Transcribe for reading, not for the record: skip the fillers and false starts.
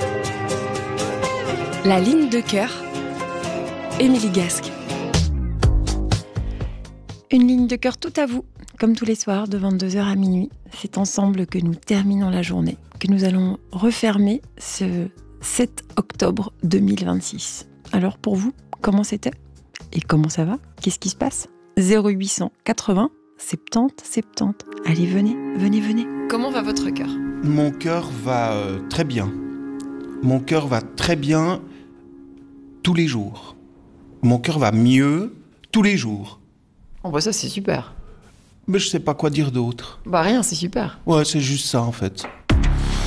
La ligne de cœur, Émilie Gasque. Une ligne de cœur tout à vous, comme tous les soirs de 22h à minuit. C'est ensemble que nous terminons la journée, que nous allons refermer ce 7 octobre 2026. Alors pour vous, comment c'était ? Et comment ça va ? Qu'est-ce qui se passe ? 0800 80 70 70. Allez, venez. Comment va votre cœur ? Mon cœur va très bien. Mon cœur va très bien tous les jours. Mon cœur va mieux tous les jours. Oh bah ça c'est super. Mais je sais pas quoi dire d'autre. Bah rien, c'est super. Ouais, c'est juste ça en fait.